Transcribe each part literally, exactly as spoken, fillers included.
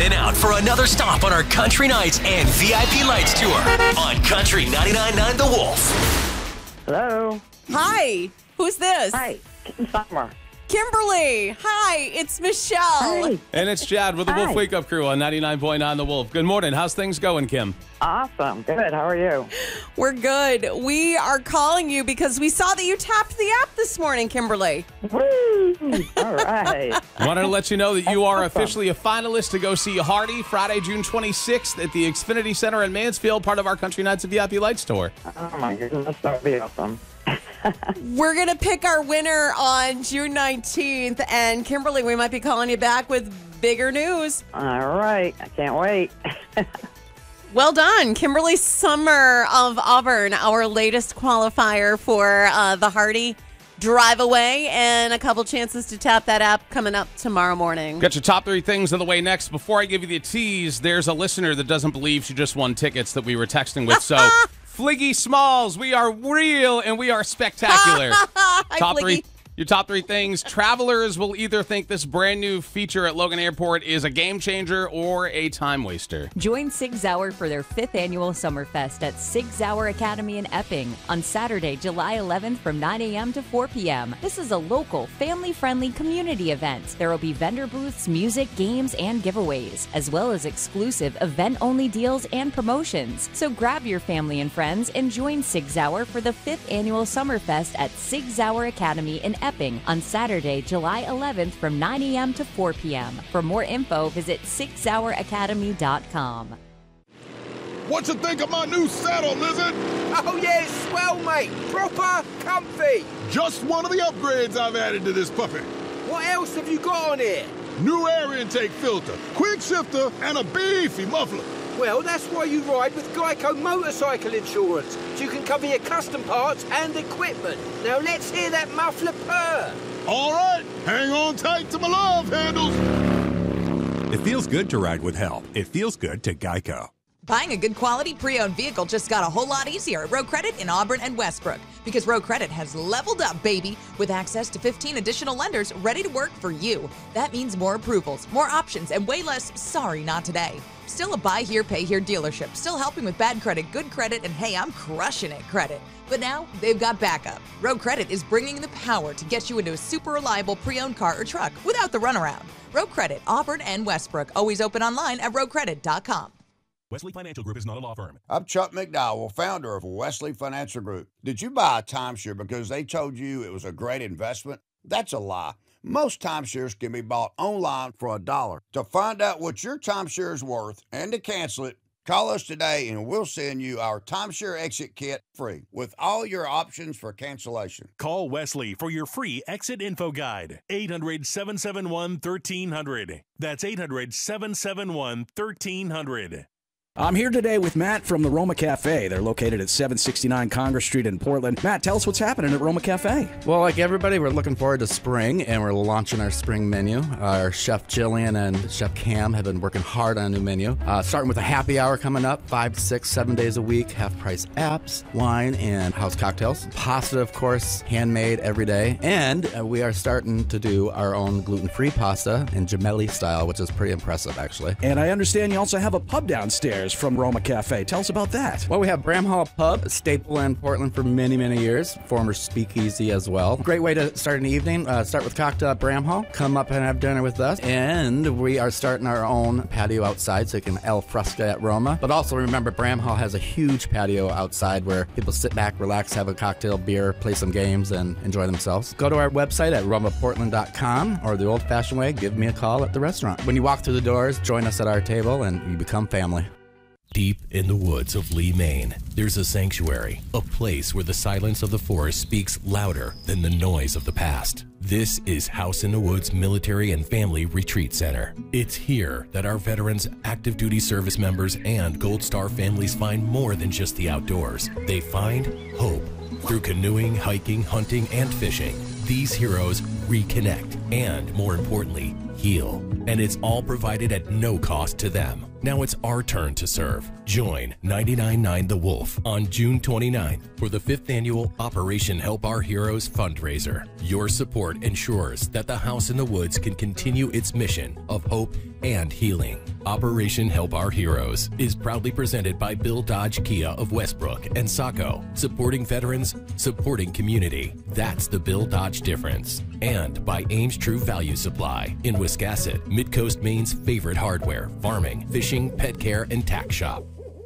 and out for another stop on our Country Nights and V I P Lights tour on Country ninety-nine point nine The Wolf. Hello. Hi. Who's this? Hi. Summer. Kimberly. Hi. It's Michelle. Hi. And it's Chad with the Hi. Wolf Wake Up Crew on ninety-nine point nine The Wolf. Good morning. How's things going, Kim? Awesome. Good. How are you? We're good. We are calling you because we saw that you tapped the app this morning, Kimberly. Woo! All right. Wanted to let you know that you are officially a finalist to go see Hardy Friday, June twenty-sixth at the Xfinity Center in Mansfield, part of our Country Nights and V I P Lights tour. Oh, my goodness. That would be awesome. We're going to pick our winner on June nineteenth. And Kimberly, we might be calling you back with bigger news. All right. I can't wait. Well done. Kimberly Summer of Auburn, our latest qualifier for uh, the Hardy Drive Away, and a couple chances to tap that app coming up tomorrow morning. Got your top three things on the way next. Before I give you the tease, there's a listener that doesn't believe she just won tickets that we were texting with. So, Fliggy Smalls, we are real and we are spectacular. Hi, top Fliggy. three. Your top three things. Travelers will either think this brand new feature at Logan Airport is a game changer or a time waster. Join Sig Sauer for their fifth annual Summerfest at Sig Sauer Academy in Epping on Saturday, July eleventh from nine a.m. to four p.m. This is a local, family-friendly community event. There will be vendor booths, music, games, and giveaways, as well as exclusive event-only deals and promotions. So grab your family and friends and join Sig Sauer for the fifth annual Summerfest at Sig Sauer Academy in Epping on Saturday, July eleventh from nine a.m. to four p.m. For more info, visit sig sauer academy dot com. What you think of my new saddle, Lizard? Oh, yeah, it's swell, mate. Proper comfy. Just one of the upgrades I've added to this puppy. What else have you got on here? New air intake filter, quick shifter, and a beefy muffler. Well, that's why you ride with Geico Motorcycle Insurance, so you can cover your custom parts and equipment. Now let's hear that muffler purr. All right, hang on tight to my love handles. It feels good to ride with help. It feels good to Geico. Buying a good quality pre-owned vehicle just got a whole lot easier at Road Credit in Auburn and Westbrook, because Road Credit has leveled up, baby, with access to fifteen additional lenders ready to work for you. That means more approvals, more options, and way less sorry not today. Still a buy here, pay here dealership, still helping with bad credit, good credit, and hey, I'm crushing it credit. But now they've got backup. Road Credit is bringing the power to get you into a super reliable pre-owned car or truck without the runaround. Road Credit, Auburn and Westbrook, always open online at road credit dot com. Wesley Financial Group is not a law firm. I'm Chuck McDowell, founder of Wesley Financial Group. Did you buy a timeshare because they told you it was a great investment? That's a lie. Most timeshares can be bought online for a dollar. To find out what your timeshare is worth and to cancel it, call us today and we'll send you our timeshare exit kit free with all your options for cancellation. Call Wesley for your free exit info guide. eight hundred, seven seven one, one three zero zero. That's eight hundred, seven seven one, one three zero zero. I'm here today with Matt from the Roma Cafe. They're located at seven sixty-nine Congress Street in Portland. Matt, tell us what's happening at Roma Cafe. Well, like everybody, we're looking forward to spring, and we're launching our spring menu. Our Chef Jillian and Chef Cam have been working hard on a new menu. Uh, starting with a happy hour coming up, five, six, seven days a week, half-price apps, wine, and house cocktails. Pasta, of course, handmade every day. And uh, we are starting to do our own gluten-free pasta in gemelli style, which is pretty impressive, actually. And I understand you also have a pub downstairs from Roma Cafe. Tell us about that. Well, we have Bram Hall Pub, a staple in Portland for many, many years. Former speakeasy as well. Great way to start an evening. Uh, start with cocktail at Bram Hall. Come up and have dinner with us. And we are starting our own patio outside, so you can al fresco at Roma. But also remember, Bram Hall has a huge patio outside where people sit back, relax, have a cocktail, beer, play some games, and enjoy themselves. Go to our website at roma portland dot com, or the old-fashioned way, give me a call at the restaurant. When you walk through the doors, join us at our table, and you become family. Deep in the woods of Lee, Maine, there's a sanctuary, a place where the silence of the forest speaks louder than the noise of the past. This is House in the Woods Military and Family Retreat Center. It's here that our veterans, active duty service members, and Gold Star families find more than just the outdoors. They find hope. Through canoeing, hiking, hunting, and fishing, these heroes reconnect and, more importantly, heal. And it's all provided at no cost to them. Now it's our turn to serve. Join ninety-nine point nine The Wolf on June twenty-ninth for the fifth annual Operation Help Our Heroes fundraiser. Your support ensures that the House in the Woods can continue its mission of hope and healing. Operation Help Our Heroes is proudly presented by Bill Dodge Kia of Westbrook and Saco, supporting veterans, supporting community. That's the Bill Dodge difference. And by Ames True Value Supply in Wiscasset, Midcoast Maine's favorite hardware, farming, fishing, pet care, and tack shop.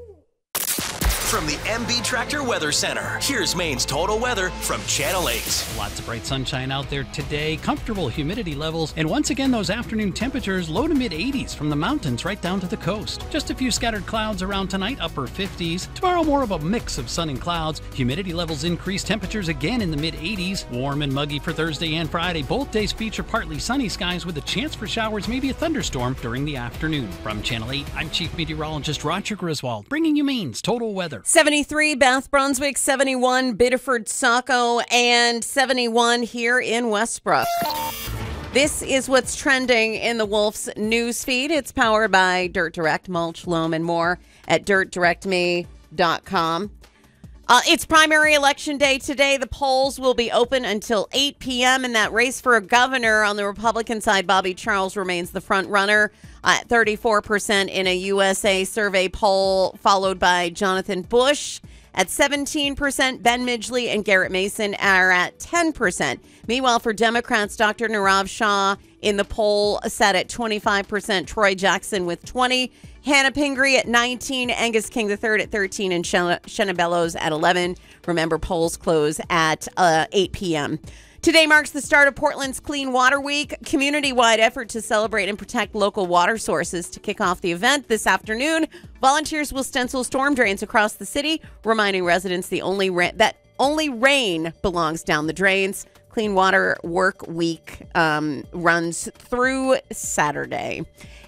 From the M B Tractor Weather Center, here's Maine's total weather from Channel eight. Lots of bright sunshine out there today, comfortable humidity levels, and once again those afternoon temperatures low to mid eighties from the mountains right down to the coast. Just a few scattered clouds around tonight, upper fifties. Tomorrow more of a mix of sun and clouds. Humidity levels increase, temperatures again in the mid eighties. Warm and muggy for Thursday and Friday. Both days feature partly sunny skies with a chance for showers, maybe a thunderstorm during the afternoon. From Channel eight, I'm Chief Meteorologist Roger Griswold, bringing you Maine's total weather. seventy-three Bath Brunswick, seventy-one Biddeford Saco, and seventy-one here in Westbrook. This is what's trending in the Wolf's news feed. It's powered by Dirt Direct, mulch, loam, and more at dirt direct me dot com. Uh, it's primary election day today. The polls will be open until eight p.m. in that race for a governor on the Republican side. Bobby Charles remains the front runner at thirty-four percent in a U S A survey poll, followed by Jonathan Bush at seventeen percent. Ben Midgley and Garrett Mason are at ten percent. Meanwhile, for Democrats, Doctor Nirav Shah in the poll sat at twenty-five percent. Troy Jackson with twenty. Hannah Pingree at nineteen, Angus King the third at thirteen, and Shenna, Shenna Bellows at eleven. Remember, polls close at uh, eight p.m. Today marks the start of Portland's Clean Water Week, community-wide effort to celebrate and protect local water sources. To kick off the event this afternoon, volunteers will stencil storm drains across the city, reminding residents the only ra- that only rain belongs down the drains. Clean Water Work Week um, runs through Saturday.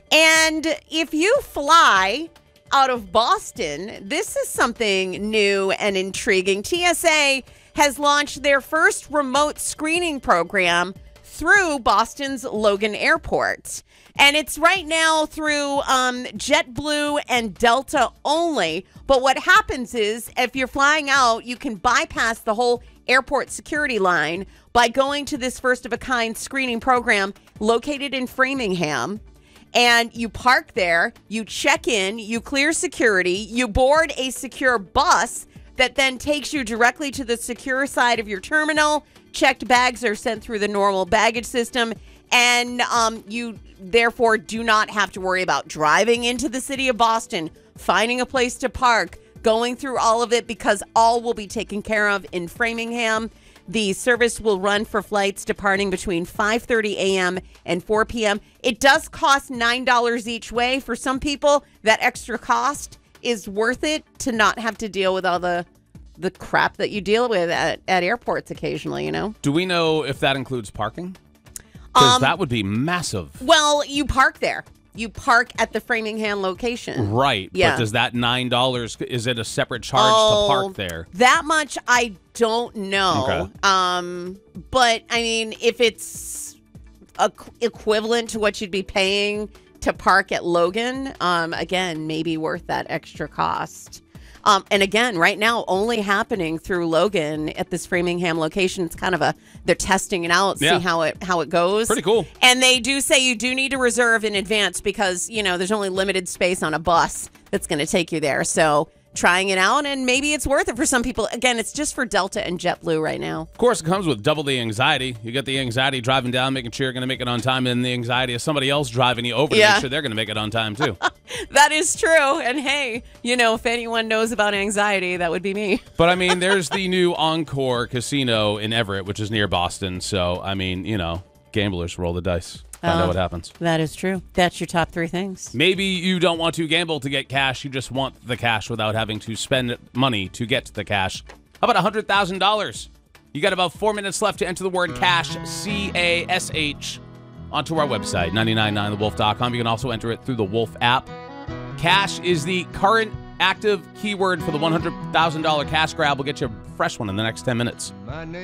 And if you fly out of Boston, this is something new and intriguing. T S A has launched their first remote screening program through Boston's Logan Airport. And it's right now through um, JetBlue and Delta only. But what happens is if you're flying out, you can bypass the whole airport security line by going to this first-of-a-kind screening program located in Framingham. And you park there, you check in, you clear security, you board a secure bus that then takes you directly to the secure side of your terminal. Checked bags are sent through the normal baggage system, and um, you therefore do not have to worry about driving into the city of Boston, finding a place to park, going through all of it, because all will be taken care of in Framingham. The service will run for flights departing between five thirty a.m. and four p.m. It does cost nine dollars each way. For some people, that extra cost is worth it to not have to deal with all the the crap that you deal with at, at airports occasionally, you know? Do we know if that includes parking? Because Um, that would be massive. Well, you park there. You park at the Framingham location. Right. Yeah. But does that nine dollars, is it a separate charge Oh, to park there? That much I don't know. Okay. Um, but I mean, if it's a, equivalent to what you'd be paying to park at Logan, um, again, maybe worth that extra cost. Um, and again, right now, only happening through Logan at this Framingham location. It's kind of a, they're testing it out, Yeah. see how it how it goes. Pretty cool. And they do say you do need to reserve in advance because, you know, there's only limited space on a bus that's going to take you there. So trying it out, and maybe it's worth it for some people. Again, it's just for Delta and JetBlue right now. Of course, it comes with double the anxiety. You get the anxiety driving down, making sure you're going to make it on time, and the anxiety of somebody else driving you over to Yeah. make sure they're going to make it on time, too. That is true. And hey, you know, if anyone knows about anxiety, that would be me. But, I mean, there's the new Encore Casino in Everett, which is near Boston. So, I mean, you know, gamblers roll the dice. Find Uh, out what happens. That is true. That's your top three things. Maybe you don't want to gamble to get cash. You just want the cash without having to spend money to get the cash. How about one hundred thousand dollars? You got about four minutes left to enter the word cash, C A S H, onto our website, nine nine nine the wolf dot com. You can also enter it through the Wolf app. Cash is the current active keyword for the one hundred thousand dollars cash grab. We'll get you a fresh one in the next ten minutes.